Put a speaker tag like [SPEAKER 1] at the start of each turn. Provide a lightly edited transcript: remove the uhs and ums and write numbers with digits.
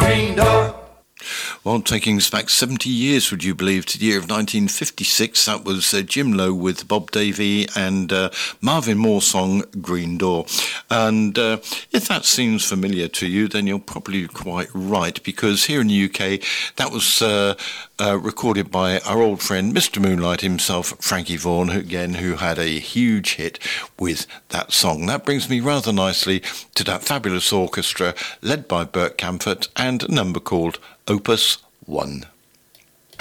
[SPEAKER 1] Green Door.
[SPEAKER 2] Well, taking us back 70 years, would you believe, to the year of 1956. That was Jim Lowe with Bob Davey and Marvin Moore's song Green Door. And if that seems familiar to you, then you're probably quite right, because here in the UK, that was recorded by our old friend, Mr. Moonlight himself, Frankie Vaughan, who had a huge hit with that song. That brings me rather nicely to that fabulous orchestra led by Bert Kaempfert and a number called Opus 1.